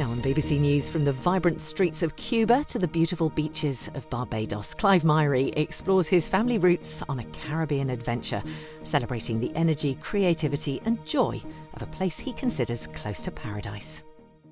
Now on BBC News, from the vibrant streets of Cuba to the beautiful beaches of Barbados, Clive Myrie explores his family roots on a Caribbean adventure, celebrating the energy, creativity and joy of a place he considers close to paradise.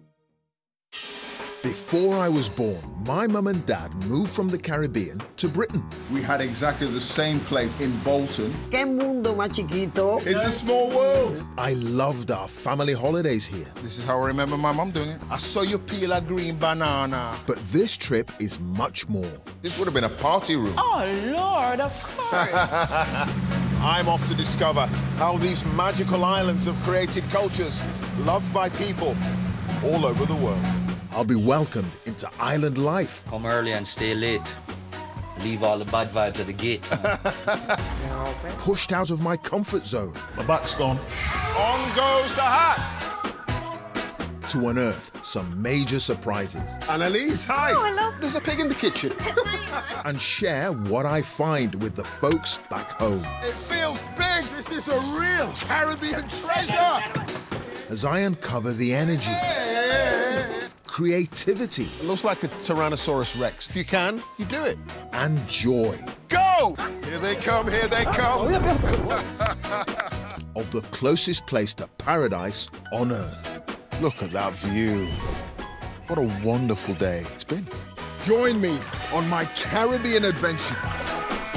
Before I was born, my mum and dad moved from the Caribbean to Britain. We had exactly the same plate in Bolton. ¡Qué mundo más chiquito! It's a small world. I loved our family holidays here. This is how I remember my mum doing it. I saw you peel a green banana. But this trip is much more. This would have been a party room. Oh, Lord, of course! I'm off to discover how these magical islands have created cultures loved by people all over the world. I'll be welcomed into island life. Come early and stay late. Leave all the bad vibes at the gate. Pushed out of my comfort zone. My back's gone. On goes the hat. To unearth some major surprises. Annalise, hi. Oh, hello. There's a pig in the kitchen. And share what I find with the folks back home. It feels big. This is a real Caribbean treasure. As I uncover the energy, creativity, It looks like a Tyrannosaurus Rex. If you can, you do it. and joy Go! Here they come, here they come. of the closest place to paradise on earth. Look at that view. What a wonderful day it's been. Join me on my Caribbean adventure.